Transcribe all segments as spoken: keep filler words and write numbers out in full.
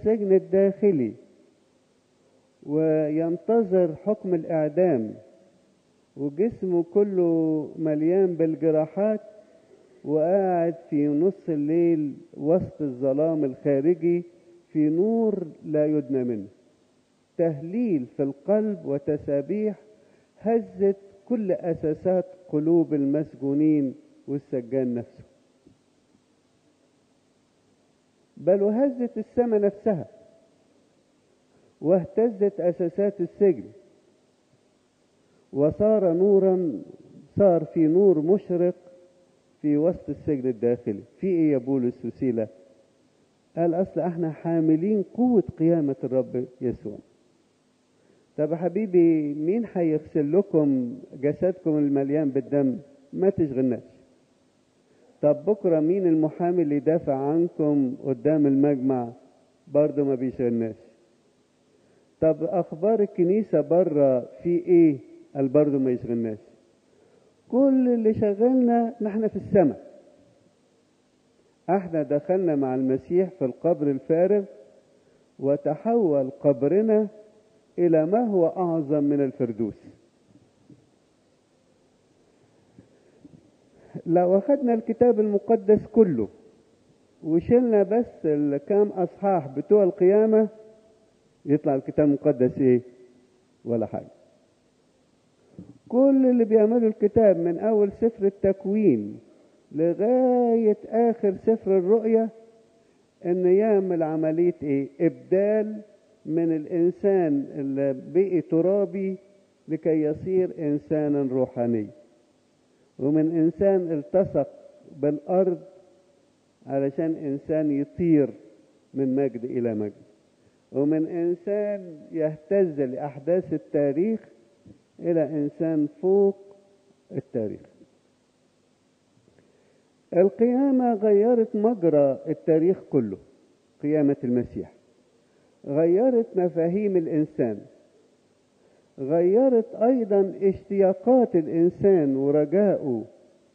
السجن الداخلي وينتظر حكم الإعدام، وجسمه كله مليان بالجراحات، وقاعد في نص الليل وسط الظلام الخارجي في نور لا يدنى منه. تهليل في القلب وتسابيح هزت كل أساسات قلوب المسجونين والسجان نفسه، بل وهزت السماء نفسها واهتزت أساسات السجن، وصار نورا، صار في نور مشرق في وسط السجن الداخلي. في ايه يا بولس وسيلة؟ قال اصل احنا حاملين قوة قيامة الرب يسوع. طب يا حبيبي مين هيغسل لكم جسدكم المليان بالدم؟ ما تشغلناش. طب بكرة مين المحامي اللي يدافع عنكم قدام المجمع؟ برضه ما بيشغلناش. طب اخبار الكنيسة بره في ايه؟ قال برضه ما يشغلناش. كل اللي شغلنا نحن في السماء. احنا دخلنا مع المسيح في القبر الفارغ، وتحول قبرنا الى ما هو اعظم من الفردوس. لو اخذنا الكتاب المقدس كله وشلنا بس الكام اصحاح بتوع القيامة، يطلع الكتاب المقدس ايه؟ ولا حاجة. كل اللي بيعملوا الكتاب من اول سفر التكوين لغاية اخر سفر الرؤيا ان يعمل عملية ايه؟ ابدال من الانسان اللي بقي ترابي لكي يصير انسانا روحاني، ومن انسان التصق بالارض علشان انسان يطير من مجد الى مجد، ومن انسان يهتز لاحداث التاريخ الى انسان فوق التاريخ. القيامة غيرت مجرى التاريخ كله. قيامة المسيح غيرت مفاهيم الانسان، غيرت ايضا اشتياقات الانسان ورجاؤه،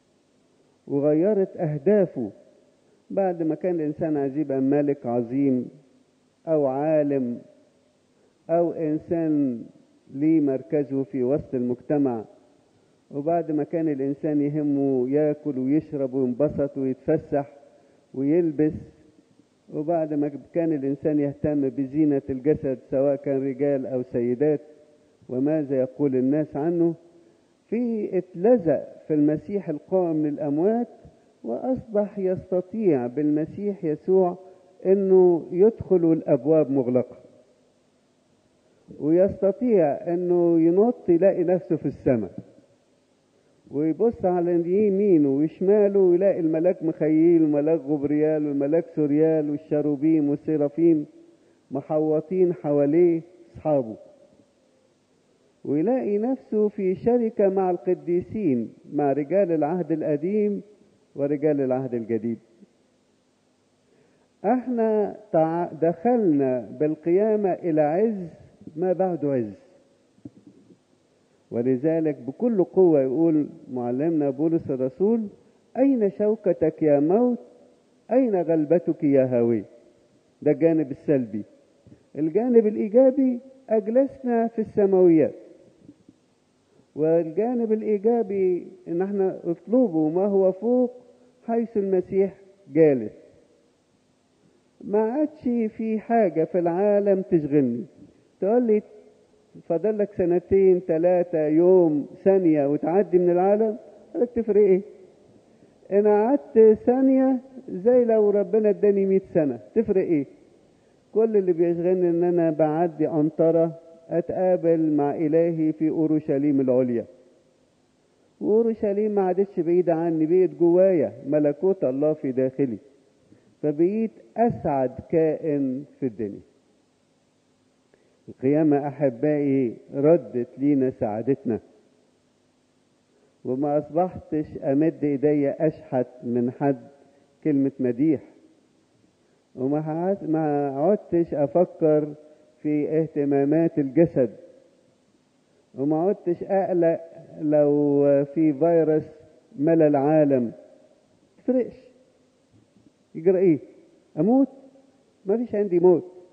وغيرت اهدافه. بعد ما كان الانسان عايز يبقى ملك عظيم او عالم او انسان ليه مركزه في وسط المجتمع، وبعد ما كان الانسان يهمه ياكل ويشرب وينبسط ويتفسح ويلبس، وبعد ما كان الانسان يهتم بزينة الجسد سواء كان رجال او سيدات وماذا يقول الناس عنه، في اتلزق في المسيح القائم من الاموات، واصبح يستطيع بالمسيح يسوع انه يدخل الابواب مغلقة، ويستطيع انه ينط يلاقي نفسه في السماء، ويبص على يمينه وشماله ويلاقي الملاك مخيل والملاك غبريال والملاك سوريال والشروبيم والسيرافيم محوطين حواليه اصحابه، ويلاقي نفسه في شركة مع القديسين، مع رجال العهد القديم ورجال العهد الجديد. احنا دخلنا بالقيامة الى عز ما بعد عز، ولذلك بكل قوة يقول معلمنا بولس الرسول: أين شوكتك يا موت؟ أين غلبتك يا هاوي؟ ده الجانب السلبي. الجانب الإيجابي: أجلسنا في السماويات. والجانب الإيجابي إن احنا اطلبوا ما هو فوق حيث المسيح جالس. ما عادش في حاجة في العالم تشغلني. تقول لي فاضل لك سنتين ثلاثة يوم ثانية وتعدي من العالم، قالك تفرق ايه؟ انا قعدت ثانية زي لو ربنا اداني مئة سنة، تفرق ايه؟ كل اللي بيشغلني ان انا بعدي قنطرة اتقابل مع الهي في اورشليم العليا. واورشليم ما عادتش بعيدة عني، بقيت جوايا، ملكوت الله في داخلي، فبقيت اسعد كائن في الدنيا. القيامة أحبائي ردت لينا سعادتنا، وما أصبحتش أمد إيدي أشحت من حد كلمة مديح، وما عدتش أفكر في اهتمامات الجسد، وما عدتش أقلق لو في فيروس ملا العالم. تفرقش، يجرى إيه؟ أموت؟ ما فيش عندي موت.